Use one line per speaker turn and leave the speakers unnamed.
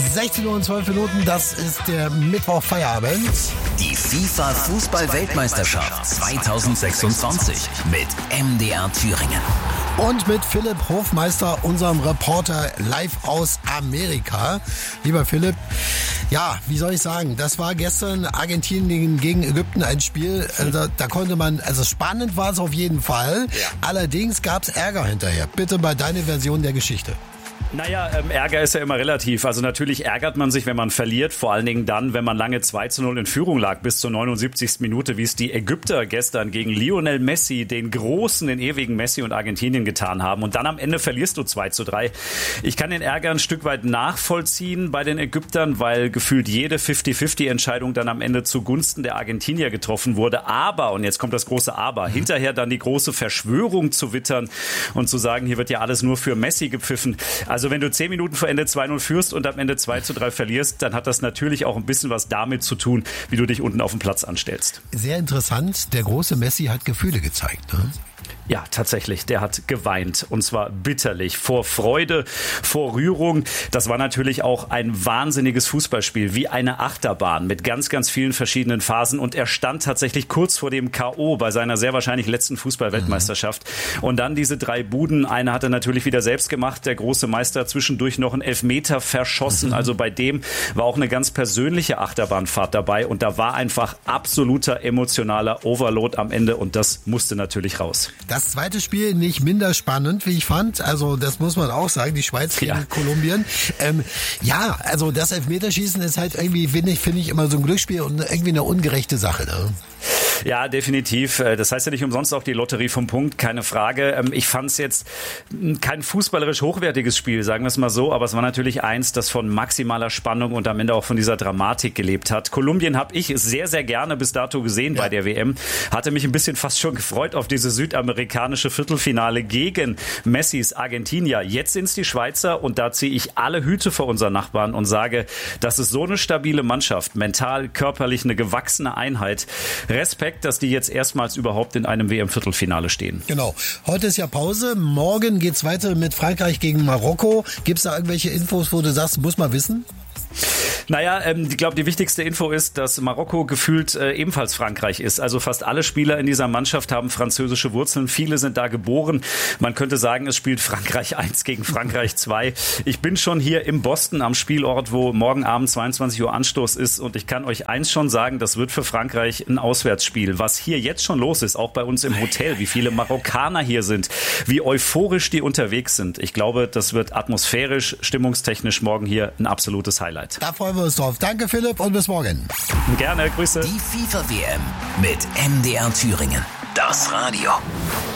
16 Uhr und 12 Minuten, das ist der Mittwoch-Feierabend.
Die FIFA-Fußball-Weltmeisterschaft 2026 mit MDR Thüringen.
Und mit Philipp Hofmeister, unserem Reporter live aus Amerika. Lieber Philipp, ja, wie soll ich sagen, das war gestern Argentinien gegen Ägypten ein Spiel, da konnte man, also spannend war es auf jeden Fall, allerdings gab es Ärger hinterher. Bitte mal deine Version der Geschichte.
Naja, Ärger ist ja immer relativ. Also natürlich ärgert man sich, wenn man verliert. Vor allen Dingen dann, wenn man lange 2:0 in Führung lag bis zur 79. Minute, wie es die Ägypter gestern gegen Lionel Messi, den großen, den ewigen Messi und Argentinien getan haben. Und dann am Ende verlierst du 2:3. Ich kann den Ärger ein Stück weit nachvollziehen bei den Ägyptern, weil gefühlt jede 50-50-Entscheidung dann am Ende zugunsten der Argentinier getroffen wurde. Aber, und jetzt kommt das große Aber, hinterher dann die große Verschwörung zu wittern und zu sagen, hier wird ja alles nur für Messi gepfiffen. Also wenn du 10 Minuten vor Ende 2:0 führst und am Ende 2:3 verlierst, dann hat das natürlich auch ein bisschen was damit zu tun, wie du dich unten auf dem Platz anstellst.
Sehr interessant, der große Messi hat Gefühle gezeigt, ne?
Ja, tatsächlich. Der hat geweint. Und zwar bitterlich. Vor Freude, vor Rührung. Das war natürlich auch ein wahnsinniges Fußballspiel. Wie eine Achterbahn mit ganz, ganz vielen verschiedenen Phasen. Und er stand tatsächlich kurz vor dem K.O. bei seiner sehr wahrscheinlich letzten Fußball-Weltmeisterschaft. Und dann diese 3 Buden. Eine hat er natürlich wieder selbst gemacht. Der große Meister zwischendurch noch einen Elfmeter verschossen. Also bei dem war auch eine ganz persönliche Achterbahnfahrt dabei. Und da war einfach absoluter emotionaler Overload am Ende. Und das musste natürlich raus.
Das zweite Spiel nicht minder spannend, wie ich fand. Also das muss man auch sagen, die Schweiz gegen Kolumbien. Also das Elfmeterschießen ist halt irgendwie, finde ich, immer so ein Glücksspiel und irgendwie eine ungerechte Sache, ne?
Ja, definitiv. Das heißt ja nicht umsonst auch die Lotterie vom Punkt, keine Frage. Ich fand es jetzt kein fußballerisch hochwertiges Spiel, sagen wir es mal so, aber es war natürlich eins, das von maximaler Spannung und am Ende auch von dieser Dramatik gelebt hat. Kolumbien habe ich sehr, sehr gerne bis dato gesehen bei der WM. Hatte mich ein bisschen fast schon gefreut auf diese südamerikanische Viertelfinale gegen Messis Argentinier. Jetzt sind es die Schweizer und da ziehe ich alle Hüte vor unseren Nachbarn und sage, das ist so eine stabile Mannschaft, mental, körperlich eine gewachsene Einheit. Respekt, dass die jetzt erstmals überhaupt in einem WM-Viertelfinale stehen.
Genau. Heute ist ja Pause. Morgen geht's weiter mit Frankreich gegen Marokko. Gibt's da irgendwelche Infos, wo du sagst, muss man wissen?
Naja, ich glaube, die wichtigste Info ist, dass Marokko gefühlt ebenfalls Frankreich ist. Also fast alle Spieler in dieser Mannschaft haben französische Wurzeln. Viele sind da geboren. Man könnte sagen, es spielt Frankreich 1 gegen Frankreich 2. Ich bin schon hier im Boston am Spielort, wo morgen Abend 22 Uhr Anstoß ist. Und ich kann euch eins schon sagen, das wird für Frankreich ein Auswärtsspiel. Was hier jetzt schon los ist, auch bei uns im Hotel, wie viele Marokkaner hier sind, wie euphorisch die unterwegs sind. Ich glaube, das wird atmosphärisch, stimmungstechnisch morgen hier ein absolutes Highlight.
Da freuen wir uns drauf. Danke Philipp und bis morgen.
Gerne, Grüße.
Die FIFA-WM mit MDR Thüringen. Das Radio.